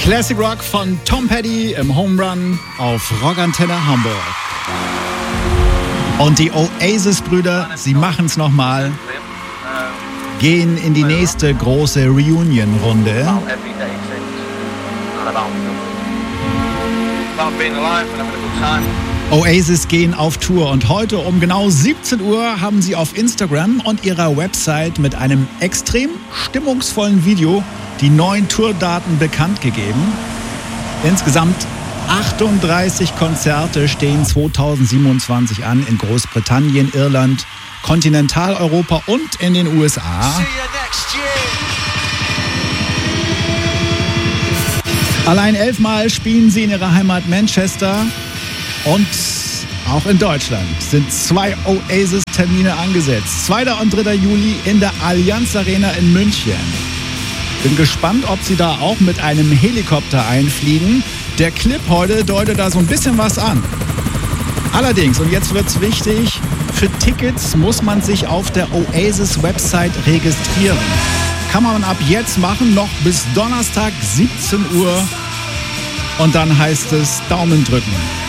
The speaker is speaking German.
Classic Rock von Tom Petty im Home Run auf Rockantenne Hamburg. Und die Oasis-Brüder, sie machen's nochmal, gehen in die nächste große Reunion-Runde. Oasis gehen auf Tour und heute um genau 17 Uhr haben sie auf Instagram und ihrer Website mit einem extrem stimmungsvollen Video die neuen Tourdaten bekannt gegeben. Insgesamt 38 Konzerte stehen 2027 an in Großbritannien, Irland, Kontinentaleuropa und in den USA. Allein 11 Mal spielen sie in ihrer Heimat Manchester und auch in Deutschland sind 2 Oasis-Termine angesetzt. 2. und 3. Juli in der Allianz Arena in München. Bin gespannt, ob sie da auch mit einem Helikopter einfliegen. Der Clip heute deutet da so ein bisschen was an. Allerdings, und jetzt wird's wichtig, für Tickets muss man sich auf der Oasis-Website registrieren. Kann man ab jetzt machen, noch bis Donnerstag 17 Uhr. Und dann heißt es Daumen drücken.